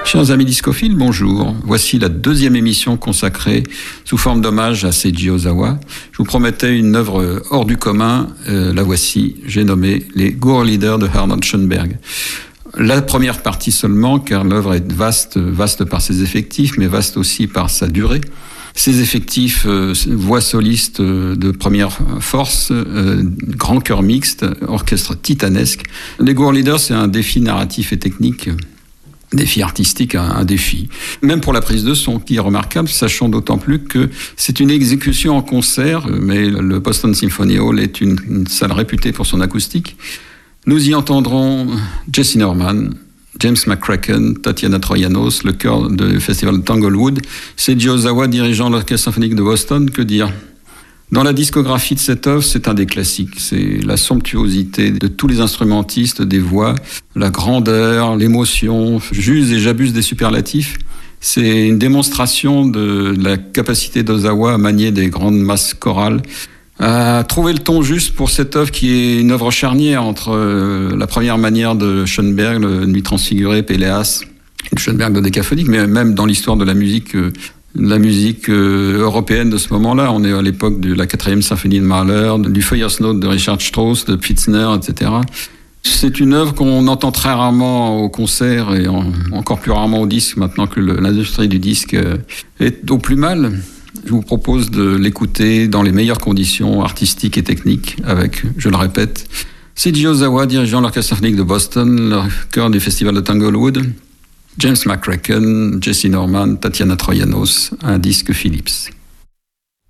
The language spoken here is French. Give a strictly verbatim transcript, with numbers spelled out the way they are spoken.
Chers amis discophiles, bonjour. Voici la deuxième émission consacrée sous forme d'hommage à Seiji Ozawa. Je vous promettais une œuvre hors du commun, euh, la voici. J'ai nommé Les Gurlieder de Arnold Schoenberg. La première partie seulement, car l'œuvre est vaste, vaste par ses effectifs, mais vaste aussi par sa durée. Ses effectifs, euh, voix soliste euh, de première force, euh, grand chœur mixte, orchestre titanesque. Les Gurlieder, c'est un défi narratif et technique. Défi artistique, un, un défi. Même pour la prise de son, qui est remarquable, sachant d'autant plus que c'est une exécution en concert, mais le Boston Symphony Hall est une, une salle réputée pour son acoustique. Nous y entendrons Jessye Norman, James McCracken, Tatiana Troyanos, le chœur du festival de Tanglewood, Seiji Ozawa dirigeant l'orchestre symphonique de Boston, que dire ? Dans la discographie de cette œuvre, c'est un des classiques. C'est la somptuosité de tous les instrumentistes, des voix, la grandeur, l'émotion. J'use et j'abuse des superlatifs. C'est une démonstration de la capacité d'Ozawa à manier des grandes masses chorales, à trouver le ton juste pour cette œuvre qui est une œuvre charnière entre la première manière de Schoenberg, le Nuit transfigurée, Péléas, le Schoenberg de décaphonique, mais même dans l'histoire de la musique la musique euh, européenne de ce moment-là. On est à l'époque de la quatrième symphonie de Mahler, du Feuersnot de Richard Strauss, de Pfitzner, et cetera. C'est une œuvre qu'on entend très rarement au concert et en, encore plus rarement au disque, maintenant que le, l'industrie du disque euh, est au plus mal. Je vous propose de l'écouter dans les meilleures conditions artistiques et techniques avec, je le répète, Seiji Ozawa, dirigeant l'orchestre symphonique de Boston, le chœur du festival de Tanglewood, James McCracken, Jessye Norman, Tatiana Troyanos, un disque Philips.